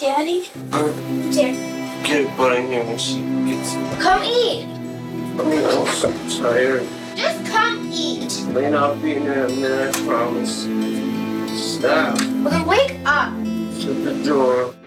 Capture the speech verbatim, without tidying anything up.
Daddy? Dad. Get a butt in here when she gets. Come eat. I mean, I'm so tired. Just come eat. Lane, I'll be in there in a minute, I promise. Stop. Well, then wake up. Shut the door.